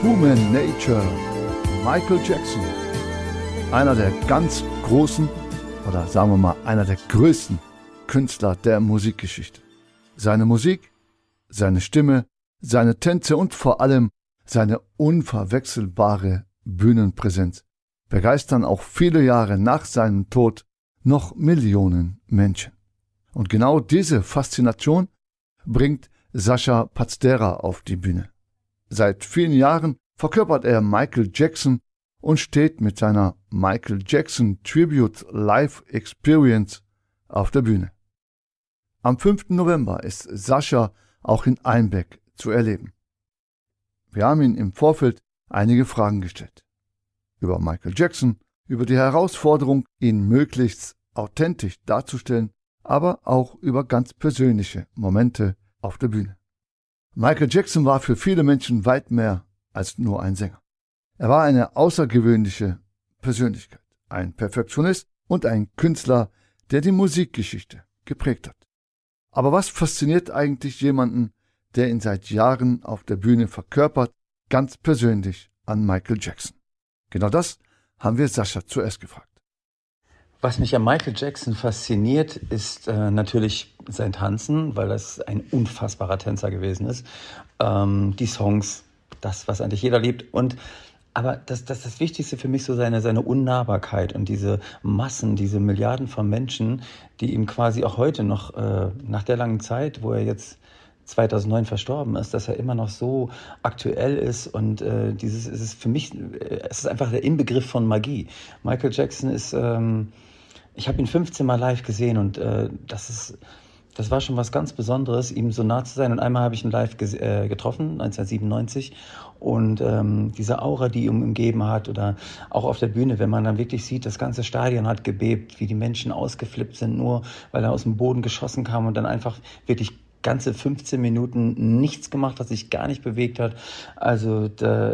Human Nature, Michael Jackson. Einer der ganz großen, oder sagen wir mal, einer der größten Künstler der Musikgeschichte. Seine Musik, seine Stimme, seine Tänze und vor allem seine unverwechselbare Bühnenpräsenz begeistern auch viele Jahre nach seinem Tod noch Millionen Menschen. Und genau diese Faszination bringt Sascha Pazdera auf die Bühne. Seit vielen Jahren verkörpert er Michael Jackson und steht mit seiner Michael Jackson Tribute Live Experience auf der Bühne. Am 5. November ist Sascha auch in Einbeck zu erleben. Wir haben ihn im Vorfeld einige Fragen gestellt. Über Michael Jackson, über die Herausforderung, ihn möglichst authentisch darzustellen, aber auch über ganz persönliche Momente auf der Bühne. Michael Jackson war für viele Menschen weit mehr als nur ein Sänger. Er war eine außergewöhnliche Persönlichkeit, ein Perfektionist und ein Künstler, der die Musikgeschichte geprägt hat. Aber was fasziniert eigentlich jemanden, der ihn seit Jahren auf der Bühne verkörpert, ganz persönlich an Michael Jackson? Genau das haben wir Sascha zuerst gefragt. Was mich an Michael Jackson fasziniert, ist natürlich sein Tanzen, weil das ein unfassbarer Tänzer gewesen ist. Die Songs, das, was eigentlich jeder liebt. Aber das Wichtigste für mich so seine Unnahbarkeit und diese Massen, diese Milliarden von Menschen, die ihm quasi auch heute noch nach der langen Zeit, wo er jetzt 2009 verstorben ist, dass er immer noch so aktuell ist und es ist für mich, es ist einfach der Inbegriff von Magie. Michael Jackson ist, ich habe ihn 15 Mal live gesehen und das war schon was ganz Besonderes, ihm so nah zu sein. Und einmal habe ich ihn live getroffen, 1997. Und diese Aura, die ihm umgeben hat, oder auch auf der Bühne, wenn man dann wirklich sieht, das ganze Stadion hat gebebt, wie die Menschen ausgeflippt sind, nur weil er aus dem Boden geschossen kam und dann einfach wirklich ganze 15 Minuten nichts gemacht hat, sich gar nicht bewegt hat. Also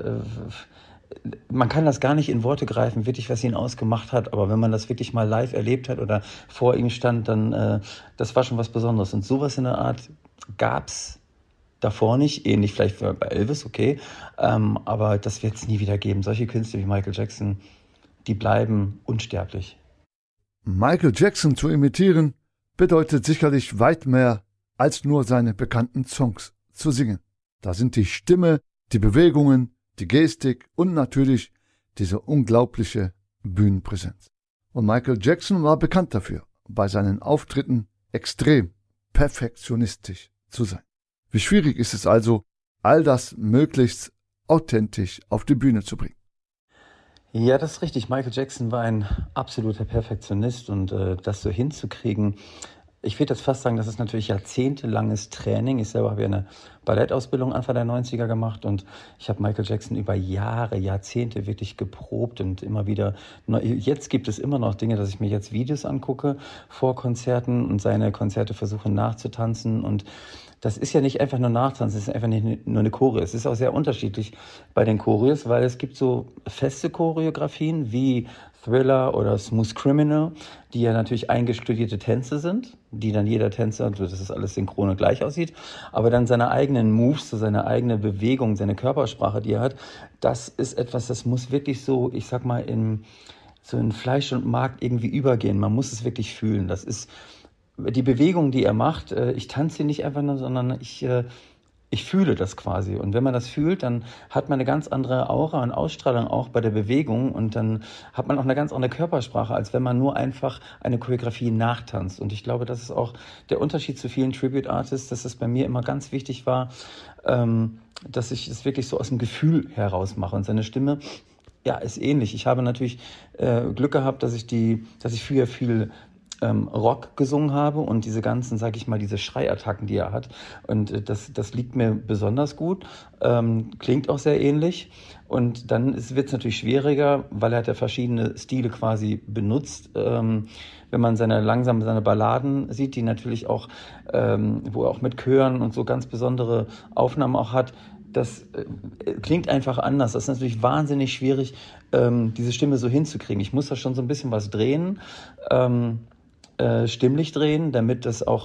man kann das gar nicht in Worte greifen, wirklich, was ihn ausgemacht hat. Aber wenn man das wirklich mal live erlebt hat oder vor ihm stand, dann das war schon was Besonderes. Und sowas in der Art gab's davor nicht. Ähnlich vielleicht bei Elvis, okay. Aber das wird es nie wieder geben. Solche Künstler wie Michael Jackson, die bleiben unsterblich. Michael Jackson zu imitieren bedeutet sicherlich weit mehr als nur seine bekannten Songs zu singen. Da sind die Stimme, die Bewegungen, die Gestik und natürlich diese unglaubliche Bühnenpräsenz. Und Michael Jackson war bekannt dafür, bei seinen Auftritten extrem perfektionistisch zu sein. Wie schwierig ist es also, all das möglichst authentisch auf die Bühne zu bringen? Ja, das ist richtig. Michael Jackson war ein absoluter Perfektionist und das so hinzukriegen, ich würde jetzt fast sagen, das ist natürlich jahrzehntelanges Training. Ich selber habe ja eine Ballettausbildung Anfang der 90er gemacht und ich habe Michael Jackson über Jahre, Jahrzehnte wirklich geprobt und immer wieder, jetzt gibt es immer noch Dinge, dass ich mir jetzt Videos angucke vor Konzerten und seine Konzerte versuche nachzutanzen und das ist ja nicht einfach nur Nachtanzen, es ist einfach nicht nur eine Choreo. Es ist auch sehr unterschiedlich bei den Choreos, weil es gibt so feste Choreografien wie Thriller oder Smooth Criminal, die ja natürlich eingestudierte Tänze sind, die dann jeder Tänzer, dass das alles synchron und gleich aussieht, aber dann seine eigenen Moves, so seine eigene Bewegung, seine Körpersprache, die er hat, das ist etwas, das muss wirklich so, ich sag mal, in Fleisch und Mark irgendwie übergehen. Man muss es wirklich fühlen. Das ist die Bewegung, die er macht. Ich tanze nicht einfach nur, sondern ich fühle das quasi. Und wenn man das fühlt, dann hat man eine ganz andere Aura und Ausstrahlung auch bei der Bewegung. Und dann hat man auch eine ganz andere Körpersprache, als wenn man nur einfach eine Choreografie nachtanzt. Und ich glaube, das ist auch der Unterschied zu vielen Tribute-Artists, dass es bei mir immer ganz wichtig war, dass ich es wirklich so aus dem Gefühl heraus mache. Und seine Stimme, ja, ist ähnlich. Ich habe natürlich Glück gehabt, dass ich früher viel Rock gesungen habe und diese ganzen, sag ich mal, diese Schreiattacken, die er hat. Und das liegt mir besonders gut, klingt auch sehr ähnlich. Und dann wird es natürlich schwieriger, weil er hat ja verschiedene Stile quasi benutzt. Wenn man seine Balladen sieht, die natürlich auch, wo er auch mit Chören und so ganz besondere Aufnahmen auch hat, das klingt einfach anders. Das ist natürlich wahnsinnig schwierig, diese Stimme so hinzukriegen. Ich muss da schon so ein bisschen was drehen, stimmlich drehen, damit das auch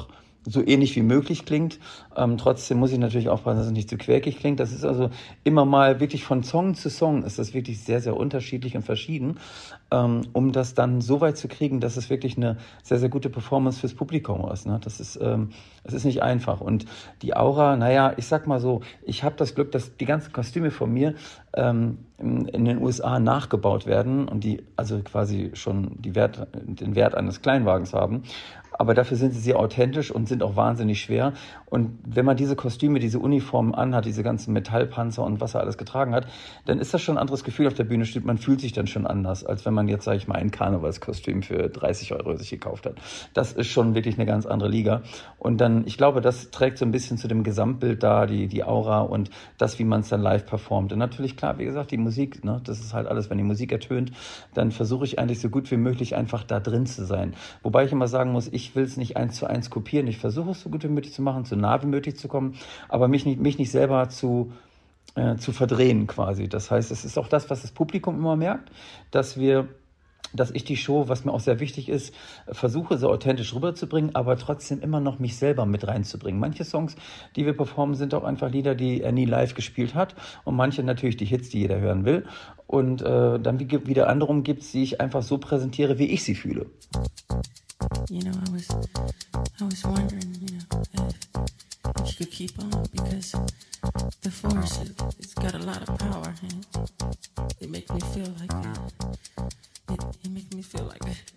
so ähnlich wie möglich klingt. Trotzdem muss ich natürlich aufpassen, dass es nicht zu quäkig klingt. Das ist also immer mal wirklich von Song zu Song ist das wirklich sehr, sehr unterschiedlich und verschieden, um das dann so weit zu kriegen, dass es wirklich eine sehr, sehr gute Performance fürs Publikum ist. Ne? Das ist nicht einfach. Und die Aura, naja, ich sag mal so, ich habe das Glück, dass die ganzen Kostüme von mir in den USA nachgebaut werden und die also quasi schon den Wert eines Kleinwagens haben. Aber dafür sind sie sehr authentisch und sind auch wahnsinnig schwer. Und wenn man diese Kostüme, diese Uniformen anhat, diese ganzen Metallpanzer und was er alles getragen hat, dann ist das schon ein anderes Gefühl auf der Bühne steht. Man fühlt sich dann schon anders, als wenn man jetzt, sage ich mal, ein Karnevalskostüm für 30 € sich gekauft hat. Das ist schon wirklich eine ganz andere Liga. Und dann, ich glaube, das trägt so ein bisschen zu dem Gesamtbild da, die Aura und das, wie man es dann live performt. Und natürlich, klar, wie gesagt, die Musik, ne, das ist halt alles, wenn die Musik ertönt, dann versuche ich eigentlich so gut wie möglich einfach da drin zu sein. Wobei ich immer sagen muss, ich will es nicht 1:1 kopieren. Ich versuche es so gut wie möglich zu machen, so nah wie möglich zu kommen, aber mich nicht selber zu verdrehen quasi. Das heißt, es ist auch das, was das Publikum immer merkt, dass ich die Show, was mir auch sehr wichtig ist, versuche so authentisch rüberzubringen, aber trotzdem immer noch mich selber mit reinzubringen. Manche Songs, die wir performen, sind auch einfach Lieder, die er nie live gespielt hat und manche natürlich die Hits, die jeder hören will. Und dann wieder andere gibt es, die ich einfach so präsentiere, wie ich sie fühle. You know, I was wondering, if you could keep on, because the force, it's got a lot of power, and it makes me feel like it makes me feel like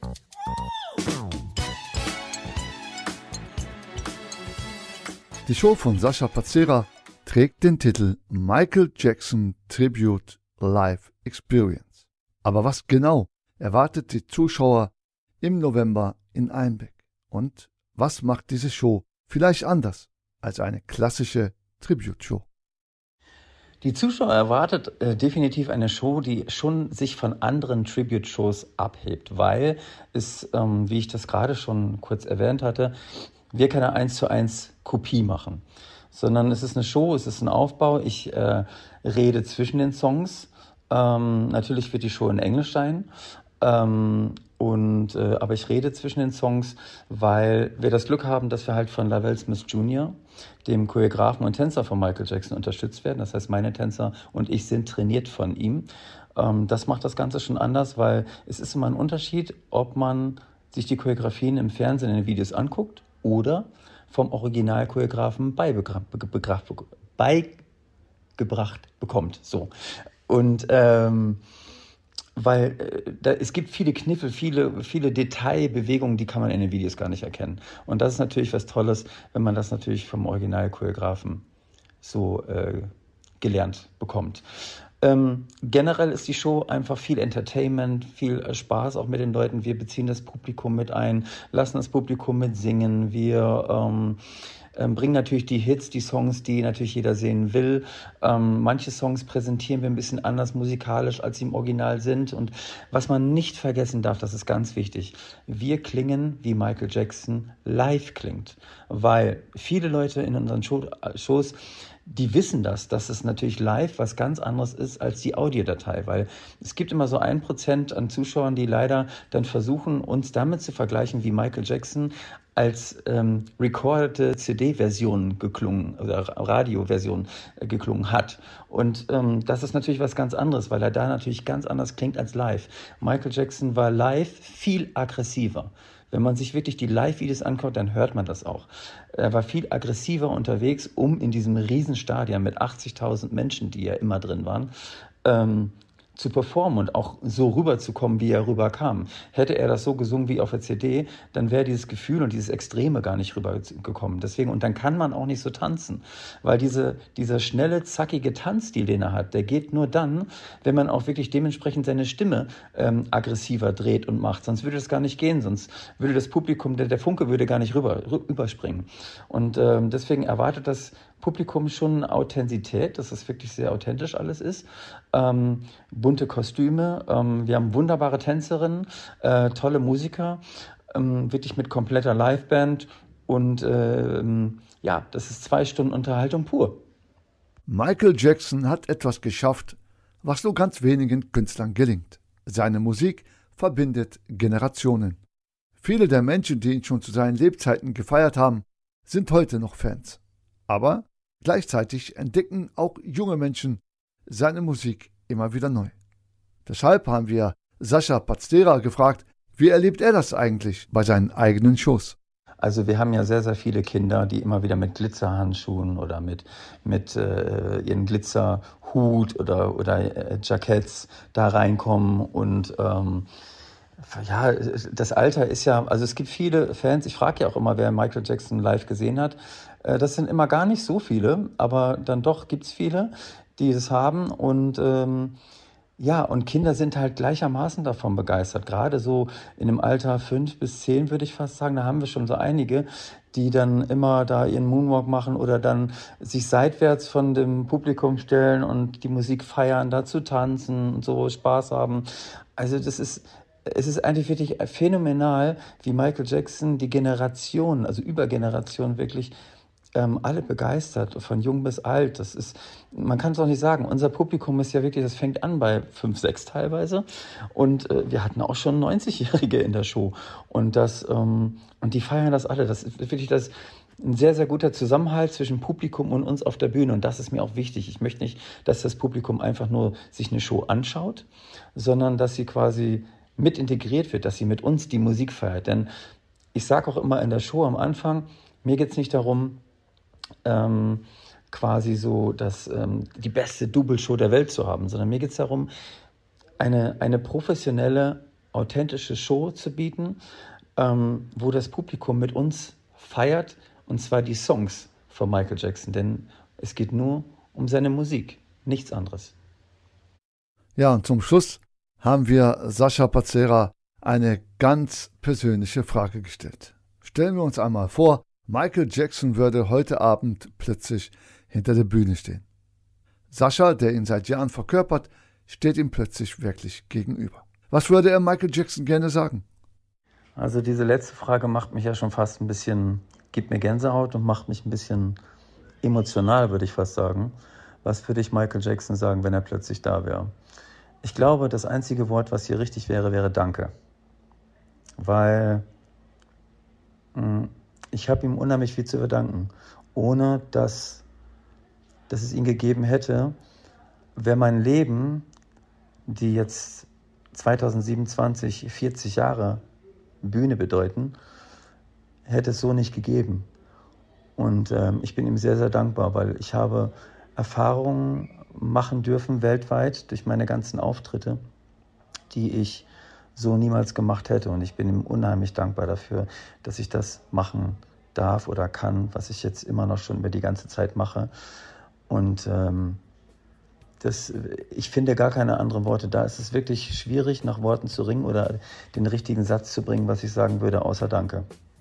Die Show von Sascha Pazzera trägt den Titel Michael Jackson Tribute Live Experience. Aber was genau erwartet die Zuschauer im November in Einbeck? Und was macht diese Show vielleicht anders als eine klassische Tribute-Show? Die Zuschauer erwartet definitiv eine Show, die schon sich von anderen Tribute-Shows abhebt, weil es, wie ich das gerade schon kurz erwähnt hatte, wir keine 1:1 Kopie machen, sondern es ist eine Show, es ist ein Aufbau. Ich rede zwischen den Songs. Natürlich wird die Show in Englisch sein. Aber ich rede zwischen den Songs, weil wir das Glück haben, dass wir halt von Lavelle Smith Jr., dem Choreografen und Tänzer von Michael Jackson, unterstützt werden. Das heißt, meine Tänzer und ich sind trainiert von ihm. Das macht das Ganze schon anders, weil es ist immer ein Unterschied, ob man sich die Choreografien im Fernsehen in den Videos anguckt oder vom Original-Choreografen beigebracht bekommt. So. Und weil es gibt viele Kniffe, viele Detailbewegungen, die kann man in den Videos gar nicht erkennen. Und das ist natürlich was Tolles, wenn man das natürlich vom Original-Choreografen so gelernt bekommt. Generell ist die Show einfach viel Entertainment, viel Spaß auch mit den Leuten. Wir beziehen das Publikum mit ein, lassen das Publikum mit singen. Wir bringen natürlich die Hits, die Songs, die natürlich jeder sehen will. Manche Songs präsentieren wir ein bisschen anders musikalisch, als sie im Original sind. Und was man nicht vergessen darf, das ist ganz wichtig, wir klingen, wie Michael Jackson live klingt. Weil viele Leute in unseren Shows, die wissen dass es natürlich live was ganz anderes ist als die Audiodatei, weil es gibt immer so 1% an Zuschauern, die leider dann versuchen, uns damit zu vergleichen, wie Michael Jackson als recordete CD-Version geklungen oder Radio-Version geklungen hat. Und das ist natürlich was ganz anderes, weil er da natürlich ganz anders klingt als live. Michael Jackson war live viel aggressiver. Wenn man sich wirklich die Live-Videos anguckt, dann hört man das auch. Er war viel aggressiver unterwegs, um in diesem Riesenstadion mit 80.000 Menschen, die ja immer drin waren, zu performen und auch so rüberzukommen, wie er rüberkam. Hätte er das so gesungen wie auf der CD, dann wäre dieses Gefühl und dieses Extreme gar nicht rübergekommen. Deswegen, und dann kann man auch nicht so tanzen, weil dieser schnelle, zackige Tanzstil, den er hat, der geht nur dann, wenn man auch wirklich dementsprechend seine Stimme aggressiver dreht und macht. Sonst würde das gar nicht gehen, sonst würde das Publikum, der Funke würde gar nicht überspringen. Und deswegen erwartet das Publikum schon Authentizität, dass es wirklich sehr authentisch alles ist. Bunte Kostüme, wir haben wunderbare Tänzerinnen, tolle Musiker, wirklich mit kompletter Liveband und das ist 2 Stunden Unterhaltung pur. Michael Jackson hat etwas geschafft, was nur ganz wenigen Künstlern gelingt. Seine Musik verbindet Generationen. Viele der Menschen, die ihn schon zu seinen Lebzeiten gefeiert haben, sind heute noch Fans. Aber gleichzeitig entdecken auch junge Menschen seine Musik immer wieder neu. Deshalb haben wir Sascha Pastera gefragt, wie erlebt er das eigentlich bei seinen eigenen Shows? Also wir haben ja sehr, sehr viele Kinder, die immer wieder mit Glitzerhandschuhen oder mit ihren Glitzerhut oder Jacketts da reinkommen. Und ja, das Alter ist ja, also es gibt viele Fans, ich frage ja auch immer, wer Michael Jackson live gesehen hat. Das sind immer gar nicht so viele, aber dann doch gibt es viele, die es haben. Und ja, und Kinder sind halt gleichermaßen davon begeistert. Gerade so in dem Alter 5 bis 10 würde ich fast sagen, da haben wir schon so einige, die dann immer da ihren Moonwalk machen oder dann sich seitwärts von dem Publikum stellen und die Musik feiern, dazu tanzen und so Spaß haben. Also es ist eigentlich wirklich phänomenal, wie Michael Jackson die Generationen, also über Generationen wirklich alle begeistert, von jung bis alt. Das ist, man kann es auch nicht sagen. Unser Publikum ist ja wirklich, das fängt an bei 5, 6 teilweise. Und wir hatten auch schon 90-Jährige in der Show. Und die feiern das alle. Das ist wirklich ein sehr, sehr guter Zusammenhalt zwischen Publikum und uns auf der Bühne. Und das ist mir auch wichtig. Ich möchte nicht, dass das Publikum einfach nur sich eine Show anschaut, sondern dass sie quasi mit integriert wird, dass sie mit uns die Musik feiert. Denn ich sage auch immer in der Show am Anfang, mir geht es nicht darum, quasi so die beste Double-Show der Welt zu haben, sondern mir geht es darum, eine professionelle, authentische Show zu bieten, wo das Publikum mit uns feiert, und zwar die Songs von Michael Jackson, denn es geht nur um seine Musik, nichts anderes. Ja, und zum Schluss haben wir Sascha Pastera eine ganz persönliche Frage gestellt. Stellen wir uns einmal vor, Michael Jackson würde heute Abend plötzlich hinter der Bühne stehen. Sascha, der ihn seit Jahren verkörpert, steht ihm plötzlich wirklich gegenüber. Was würde er Michael Jackson gerne sagen? Also diese letzte Frage macht mich ja schon fast ein bisschen, gibt mir Gänsehaut und macht mich ein bisschen emotional, würde ich fast sagen. Was würde ich Michael Jackson sagen, wenn er plötzlich da wäre? Ich glaube, das einzige Wort, was hier richtig wäre, wäre Danke. Weil ich habe ihm unheimlich viel zu verdanken. Ohne dass es ihn gegeben hätte, wäre mein Leben, die jetzt 2027 40 Jahre Bühne bedeuten, hätte es so nicht gegeben. Und ich bin ihm sehr, sehr dankbar, weil ich habe Erfahrungen machen dürfen weltweit durch meine ganzen Auftritte, die ich so niemals gemacht hätte. Und ich bin ihm unheimlich dankbar dafür, dass ich das machen darf oder kann, was ich jetzt immer noch schon über die ganze Zeit mache. Und ich finde gar keine anderen Worte. Da ist es wirklich schwierig, nach Worten zu ringen oder den richtigen Satz zu bringen, was ich sagen würde, außer Danke.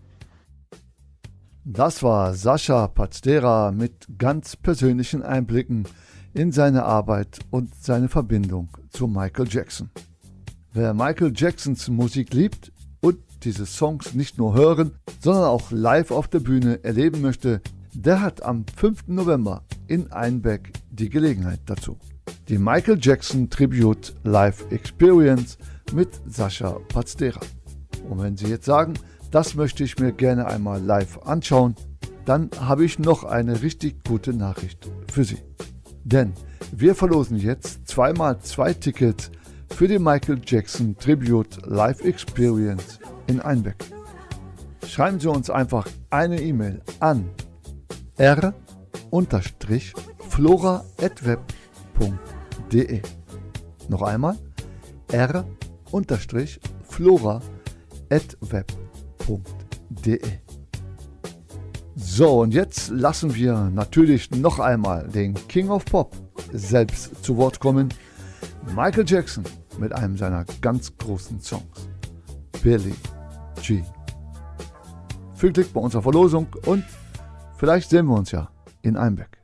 Das war Sascha Pastera mit ganz persönlichen Einblicken in seine Arbeit und seine Verbindung zu Michael Jackson. Wer Michael Jacksons Musik liebt und diese Songs nicht nur hören, sondern auch live auf der Bühne erleben möchte, der hat am 5. November in Einbeck die Gelegenheit dazu. Die Michael Jackson Tribute Live Experience mit Sascha Pastera. Und wenn Sie jetzt sagen, das möchte ich mir gerne einmal live anschauen, dann habe ich noch eine richtig gute Nachricht für Sie. Denn wir verlosen jetzt 2x2 Tickets für die Michael Jackson Tribute Live Experience in Einbeck. Schreiben Sie uns einfach eine E-Mail an r-flora@web.de. Noch einmal r-flora@web.de. So, und jetzt lassen wir natürlich noch einmal den King of Pop selbst zu Wort kommen. Michael Jackson mit einem seiner ganz großen Songs, Billie Jean. Viel Glück bei unserer Verlosung und vielleicht sehen wir uns ja in Einbeck.